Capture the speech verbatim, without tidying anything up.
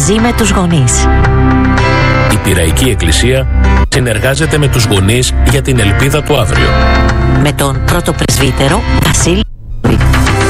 Μαζί με τους γονείς. Η Πειραϊκή Εκκλησία συνεργάζεται με τους γονείς για την ελπίδα του αύριο. Με τον πρώτο πρεσβύτερο Βασίλη